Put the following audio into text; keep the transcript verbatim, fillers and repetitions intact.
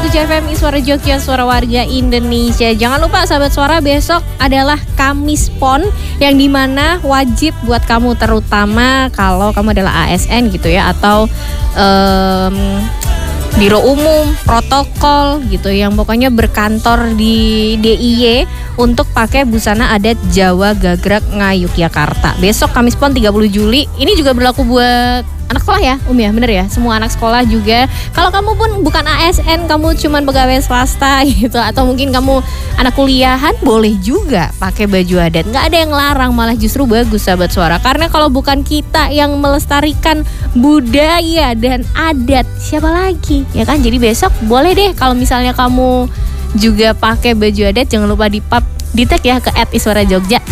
tujuh F M Suara Jogja, suara warga Indonesia. Jangan lupa sahabat suara, besok adalah Kamis Pon, yang dimana wajib buat kamu, terutama kalau kamu adalah A S N gitu ya, atau um, biro umum, protokol gitu, yang pokoknya berkantor di D I Y, untuk pakai busana adat Jawa Gagrag Ngayogyakarta. Besok Kamis Pon tiga puluh Juli. Ini juga berlaku buat anak sekolah ya, Um ya, bener ya? Semua anak sekolah juga. Kalau kamu pun bukan A S N, kamu cuman pegawai swasta gitu, atau mungkin kamu anak kuliahan, boleh juga pakai baju adat. Nggak ada yang larang, malah justru bagus sahabat suara. Karena kalau bukan kita yang melestarikan budaya dan adat, siapa lagi? Ya kan? Jadi besok boleh deh kalau misalnya kamu juga pakai baju adat, jangan lupa di pub, di tag ya ke et iswara jogja.